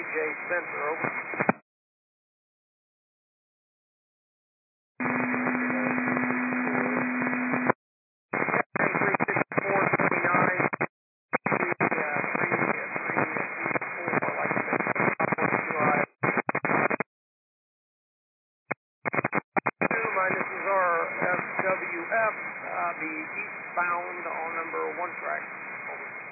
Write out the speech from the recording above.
J. Spencer, over. This is our FWF, be eastbound on number 1 track.